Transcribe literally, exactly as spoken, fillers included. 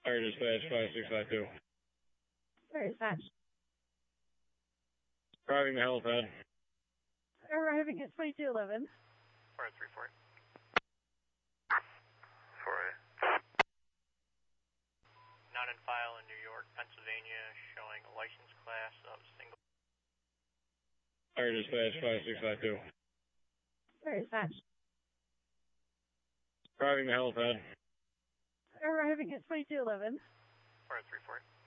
Fire dispatch five six five two. Fire dispatch. Driving the helipad. Arriving at twenty-two eleven. Fire three four. four eight. Not in file in New York, Pennsylvania, showing a license class of single. Fire dispatch five six five two. Fire dispatch. Driving the helipad. Arriving at twenty-two eleven. Fire three four.